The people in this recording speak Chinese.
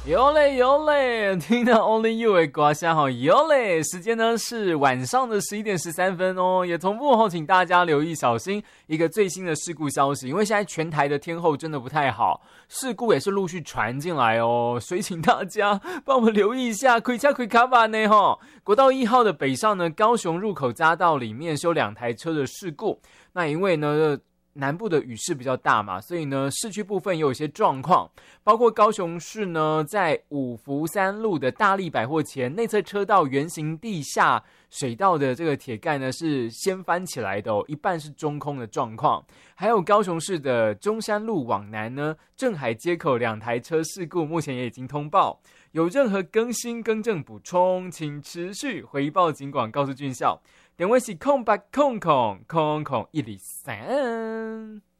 有嘞有嘞，听到 Only You 的歌声吼，有嘞。时间呢是晚上的11:13哦，也同步后，请大家留意小心一个最新的事故消息，因为现在全台的天候真的不太好，事故也是陆续传进来哦，所以请大家帮我们留意一下，开车开卡吧呢吼。国道1号的北上呢，高雄入口匝道里面是有2台车的事故，那因为呢南部的雨势比较大嘛，所以呢市区部分也有一些状况，包括高雄市呢在五福三路的大利百货前内侧车道圆形地下水道的这个铁盖呢是先翻起来的哦，一半是中空的状况。还有高雄市的中山路往南呢，镇海街口2台车事故目前也已经通报，有任何更新更正补充，请持续回报警广告诉军校。电话是0800000103。